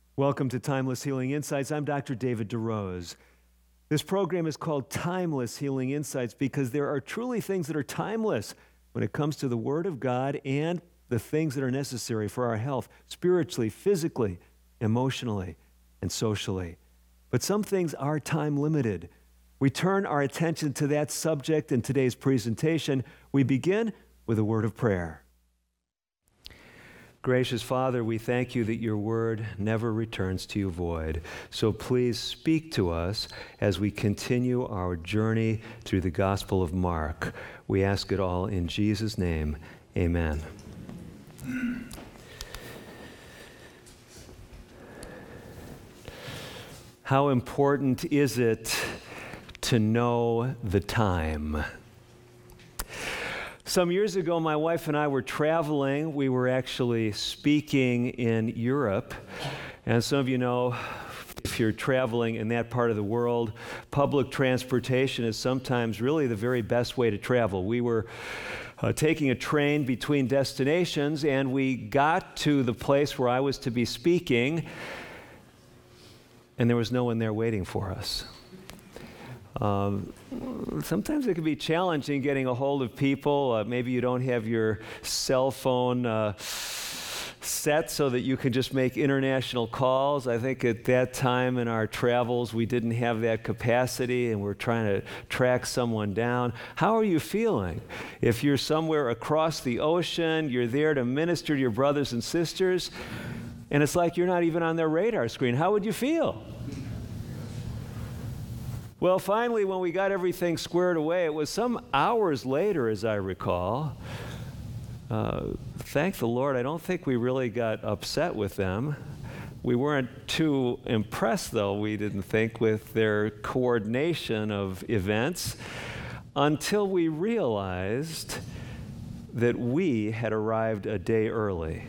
Welcome to Timeless Healing Insights. I'm Dr. David DeRose. This program is called Timeless Healing Insights because there are truly things that are timeless when it comes to the Word of God and the things that are necessary for our health, spiritually, physically, emotionally, and socially. But some things are time limited. We turn our attention to that subject in today's presentation. We begin with a word of prayer. Gracious Father, we thank you that your word never returns to you void. So please speak to us as we continue our journey through the Gospel of Mark. We ask it all in Jesus' name. Amen. How important is it to know the time? Some years ago, my wife and I were traveling. We were actually speaking in Europe. And some of you know, if you're traveling in that part of the world, public transportation is sometimes really the very best way to travel. We were taking a train between destinations, and we got to the place where I was to be speaking, and there was no one there waiting for us. Sometimes it can be challenging getting a hold of people. Maybe you don't have your cell phone set so that you can just make international calls. I think at that time in our travels, we didn't have that capacity, and we're trying to track someone down. How are you feeling? If you're somewhere across the ocean, you're there to minister to your brothers and sisters, and it's like you're not even on their radar screen, how would you feel? Well, finally, when we got everything squared away, it was some hours later, as I recall. Thank the Lord, I don't think we really got upset with them. We weren't too impressed, though, we didn't think, with their coordination of events until we realized that we had arrived a day early.